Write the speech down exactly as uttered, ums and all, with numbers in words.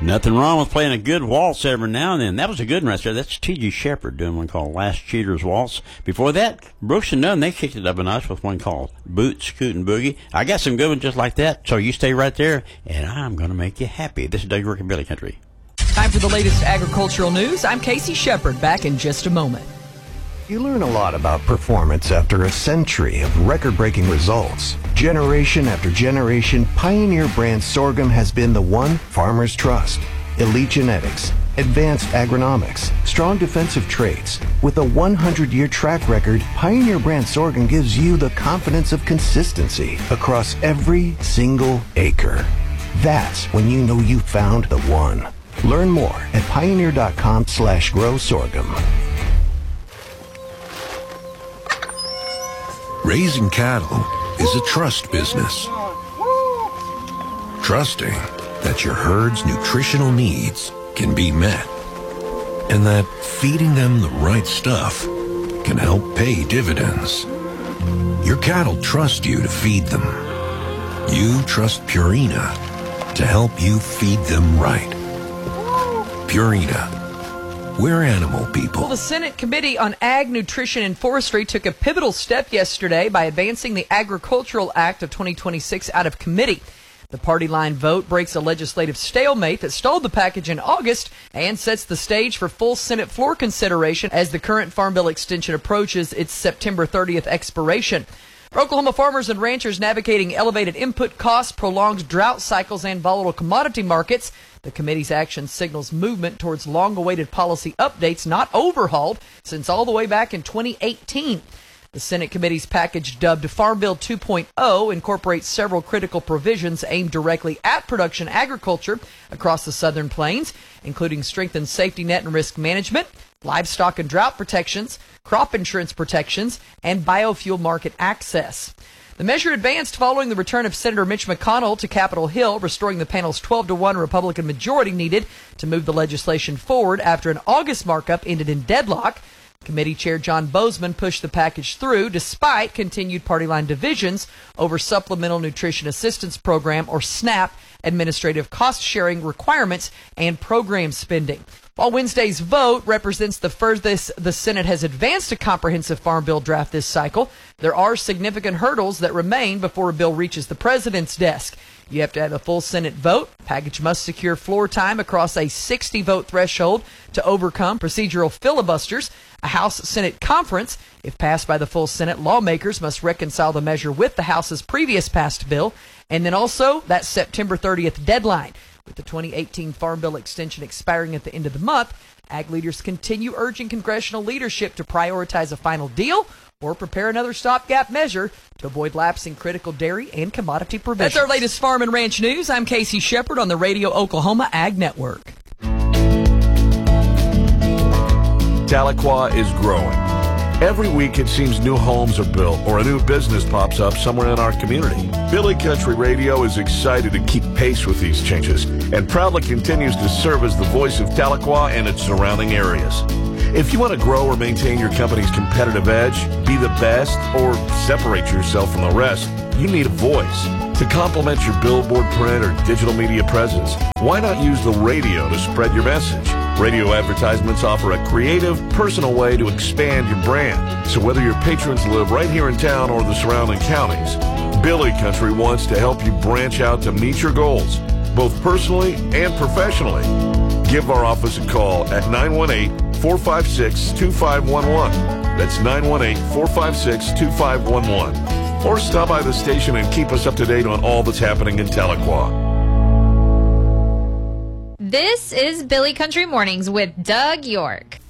Nothing wrong with playing a good waltz every now and then. That was a good one right there. That's T G Shepherd doing one called Last Cheater's Waltz. Before that, Brooks and Dunn, they kicked it up a notch with one called Boot Scootin' Boogie. I got some good ones just like that, so you stay right there, and I'm going to make you happy. This is Doug York and Billy Country. Time for the latest agricultural news. I'm Casey Shepherd, back in just a moment. You learn a lot about performance after a century of record-breaking results. Generation after generation, Pioneer brand sorghum has been the one farmers trust. Elite genetics, advanced agronomics, strong defensive traits. With a hundred-year track record, Pioneer brand sorghum gives you the confidence of consistency across every single acre. That's when you know you found the one. Learn more at pioneer.com slash grow sorghum. Raising cattle is a trust business. Trusting that your herd's nutritional needs can be met, and that feeding them the right stuff can help pay dividends. Your cattle trust you to feed them. You trust Purina to help you feed them right. Purina. We're animal people. Well, the Senate Committee on Ag, Nutrition, and Forestry took a pivotal step yesterday by advancing the Agricultural Act of twenty twenty-six out of committee. The party line vote breaks a legislative stalemate that stalled the package in August and sets the stage for full Senate floor consideration as the current Farm Bill extension approaches its September thirtieth expiration. For Oklahoma farmers and ranchers navigating elevated input costs, prolonged drought cycles, and volatile commodity markets, the committee's action signals movement towards long-awaited policy updates not overhauled since all the way back in twenty eighteen. The Senate committee's package, dubbed Farm Bill two point oh, incorporates several critical provisions aimed directly at production agriculture across the Southern Plains, including strengthened safety net and risk management, livestock and drought protections, crop insurance protections, and biofuel market access. The measure advanced following the return of Senator Mitch McConnell to Capitol Hill, restoring the panel's twelve to one Republican majority needed to move the legislation forward after an August markup ended in deadlock. Committee Chair John Bozeman pushed the package through despite continued party line divisions over Supplemental Nutrition Assistance Program, or SNAP, administrative cost-sharing requirements and program spending. While Wednesday's vote represents the furthest the Senate has advanced a comprehensive farm bill draft this cycle, there are significant hurdles that remain before a bill reaches the president's desk. You have to have a full Senate vote. Package must secure floor time across a sixty-vote threshold to overcome procedural filibusters. A House-Senate conference. If passed by the full Senate, lawmakers must reconcile the measure with the House's previous passed bill. And then also that September thirtieth deadline. With the twenty eighteen Farm Bill extension expiring at the end of the month, ag leaders continue urging congressional leadership to prioritize a final deal or prepare another stopgap measure to avoid lapsing critical dairy and commodity provisions. That's our latest farm and ranch news. I'm Casey Shepherd on the Radio Oklahoma Ag Network. Tahlequah is growing. Every week it seems new homes are built or a new business pops up somewhere in our community. Billy Country Radio is excited to keep pace with these changes and proudly continues to serve as the voice of Tahlequah and its surrounding areas. If you want to grow or maintain your company's competitive edge, be the best, or separate yourself from the rest, you need a voice. To complement your billboard, print, or digital media presence, why not use the radio to spread your message? Radio advertisements offer a creative, personal way to expand your brand. So whether your patrons live right here in town or the surrounding counties, Billy Country wants to help you branch out to meet your goals, both personally and professionally. Give our office a call at nine one eight, four five six, two five one one. That's nine one eight, four five six, two five one one. Or stop by the station and keep us up to date on all that's happening in Tahlequah. This is Billy Country Mornings with Doug York.